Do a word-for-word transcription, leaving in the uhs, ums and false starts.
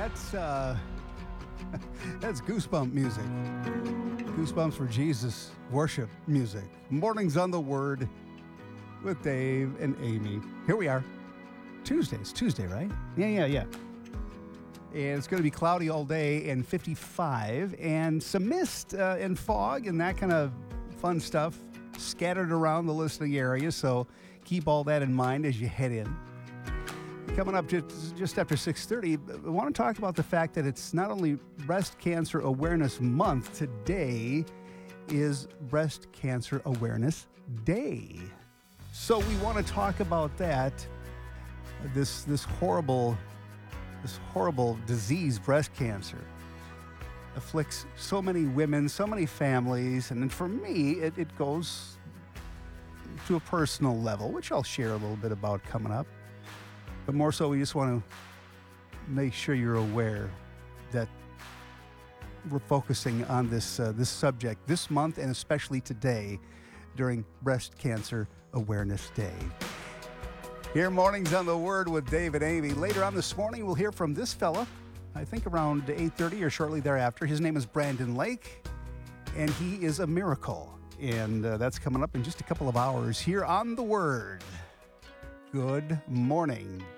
That's uh, that's goosebump music. Goosebumps for Jesus worship music. Mornings on the Word with Dave and Amy. Here we are. Tuesday. It's Tuesday, right? Yeah, yeah, yeah. And it's going to be cloudy all day and fifty-five, and some mist uh, and fog and that kind of fun stuff scattered around the listening area. So keep all that in mind as you head in. Coming up just, just after six thirty, I want to talk about the fact that it's not only Breast Cancer Awareness Month. Today is Breast Cancer Awareness Day. So we want to talk about that, this this horrible, this horrible disease, breast cancer, afflicts so many women, so many families, and then for me, it, it goes to a personal level, which I'll share a little bit about coming up. But more so, we just want to make sure you're aware that we're focusing on this uh, this subject this month, and especially today during Breast Cancer Awareness Day. Here, Mornings on the Word with Dave and Amy. Later on this morning, we'll hear from this fella, I think around eight thirty or shortly thereafter. His name is Brandon Lake, and he is a miracle. And uh, that's coming up in just a couple of hours here on The Word. Good morning.